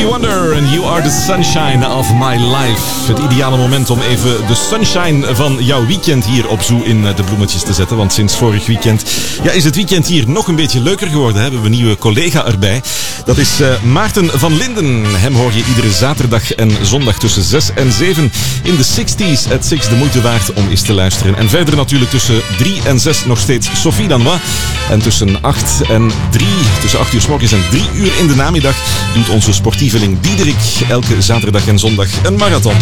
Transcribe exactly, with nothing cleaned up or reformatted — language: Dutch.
Stevie Wonder and You Are the Sunshine of My Life. Het ideale moment om even de sunshine van jouw weekend hier op Zoo in de bloemetjes te zetten. Want sinds vorig weekend ja, is het weekend hier nog een beetje leuker geworden. Hè? We hebben een nieuwe collega erbij. Dat is uh, Maarten van Linden. Hem hoor je iedere zaterdag en zondag tussen zes en zeven in de zestig's at six. De moeite waard om eens te luisteren. En verder natuurlijk tussen drie en zes nog steeds Sophie Danois. En tussen acht en drie, tussen acht uur 's morgens en drie uur in de namiddag doet onze sportieveling Diederik elke zaterdag en zondag een marathon.